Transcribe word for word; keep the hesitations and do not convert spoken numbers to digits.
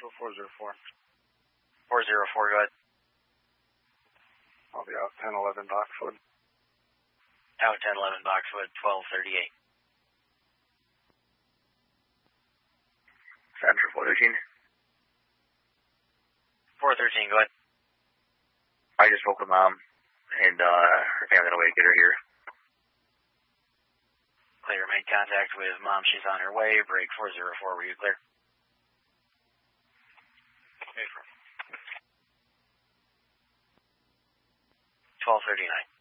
Central four zero four. four zero four, go ahead. I'll be out ten eleven Boxwood. Out ten eleven Boxwood, twelve thirty-eight. Central four thirteen. four thirteen, go ahead. I just spoke with Mom, and uh, her family on the way to get her here. Clear, made contact with Mom. She's on her way. Break four zero four, were you clear? twelve thirty-nine.